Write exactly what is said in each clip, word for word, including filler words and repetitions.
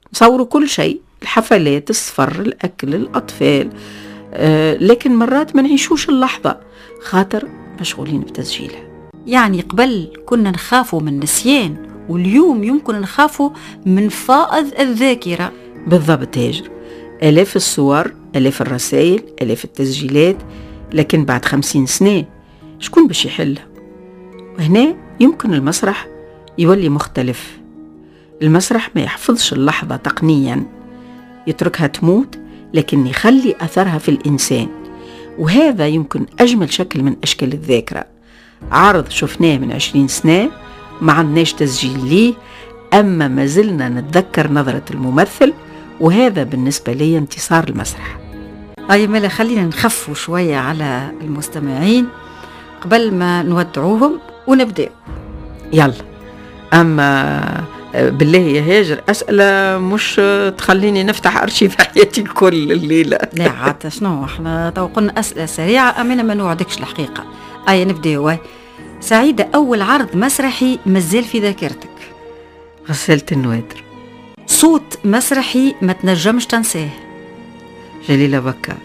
نصوروا كل شيء، الحفلات، السفر، الأكل، الأطفال، آه لكن مرات ما نعيشوش اللحظة خاطر مشغولين بتسجيلها. يعني قبل كنا نخافوا من النسيان، واليوم يمكن نخافوا من فائض الذاكرة. بالضبط هاجر، آلاف الصور، آلاف الرسائل، آلاف التسجيلات، لكن بعد خمسين سنة شكون باش يحلها؟ وهنا يمكن المسرح يولي مختلف. المسرح ما يحفظش اللحظة تقنيا، يتركها تموت، لكن يخلي أثرها في الإنسان، وهذا يمكن أجمل شكل من أشكال الذاكرة. عرض شفناه من عشرين سنة ما عندناش تسجيل ليه، أما ما زلنا نتذكر نظرة الممثل، وهذا بالنسبة لي انتصار المسرح. أي ملا خلينا نخفوا شوية على المستمعين قبل ما نودعوهم ونبدأ. يلا، أما بالله يا هاجر أسئلة مش تخليني نفتح أرشيف حياتي الكل الليلة. لا عاد شنو احنا تو قلنا أسئلة سريعة، أمانة ما نوعدكش الحقيقة. أي نبدأ. سعيدة، أول عرض مسرحي مازال في ذاكرتك؟ غسالة النوادر. صوت مسرحي ما تنجمش تنساه؟ جليلة بكار.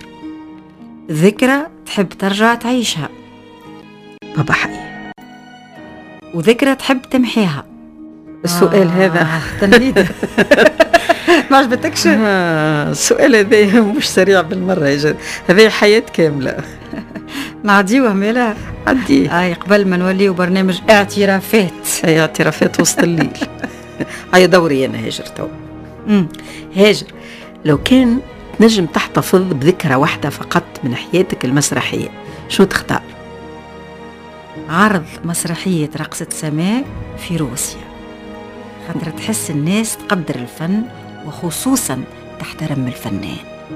ذكرى تحب ترجع تعيشها؟ بابا حي. وذكرى تحب تمحيها؟ السؤال آه هذا تنهيد. ما عجبتكش؟ آه السؤال هذا مش سريع بالمرة يا جد، هذه حياة كاملة. نعديوه ميلا؟ عديه. اي قبل ما نوليو برنامج اعترافات. اي اعترافات وسط الليل. هيا دوري انا هاجر تو. امم هاجر، لو كان تنجم تحتفظ بذكرى واحدة فقط من حياتك المسرحية، شو تختار؟ عرض مسرحية رقصة سماء في روسيا، خاطر تحس الناس تقدر الفن وخصوصا تحترم الفنان.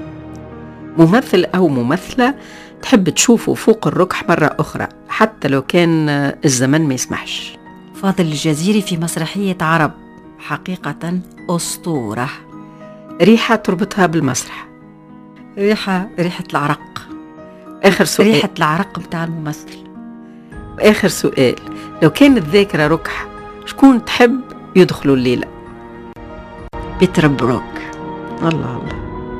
ممثل أو ممثلة تحب تشوفه فوق الركح مرة أخرى حتى لو كان الزمن ما يسمحش؟ فاضل الجزيري في مسرحية عرب، حقيقة أسطورة. ريحة تربطها بالمسرح؟ ريحة ريحة العرق. آخر سؤال. ريحة العرق متاع الممثل. آخر سؤال، لو كانت الذاكرة ركح شكون تحب يدخلوا الليلة؟ بيتر بروك. الله الله.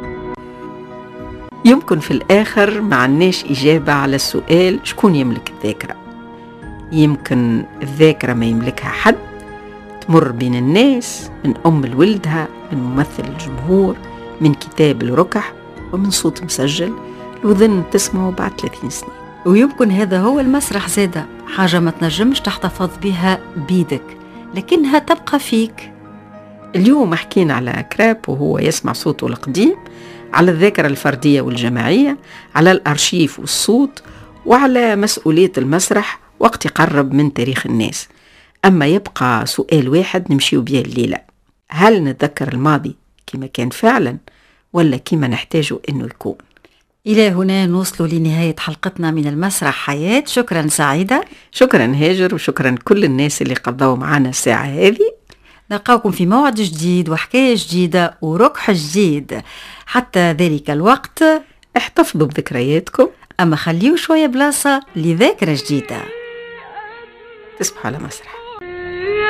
يمكن في الآخر ما عناش إجابة على السؤال شكون يملك الذاكرة. يمكن الذاكرة ما يملكها حد، تمر بين الناس، من أم لولدها، من ممثل الجمهور، من كتاب الركح، ومن صوت مسجل الوذن تسمعه بعد ثلاثين سنة. ويمكن هذا هو المسرح زادة، حاجة ما تنجمش تحتفظ بها بيدك لكنها تبقى فيك. اليوم حكينا على كراب وهو يسمع صوته القديم، على الذاكرة الفردية والجماعية، على الأرشيف والصوت، وعلى مسؤولية المسرح وقت يقرب من تاريخ الناس. أما يبقى سؤال واحد نمشيو بيه الليلة، هل نتذكر الماضي كما كان فعلا ولا كما نحتاجه إنه يكون؟ إلى هنا نوصل لنهاية حلقتنا من المسرح حياة. شكرا سعيدة. شكرا هاجر، وشكرا كل الناس اللي قضوا معنا الساعة هذه. نلقاكم في موعد جديد وحكاية جديدة وركح جديد. حتى ذلك الوقت احتفظوا بذكرياتكم، أما خليوا شوية بلاصة لذاكرة جديدة. تصبحوا على مسرح.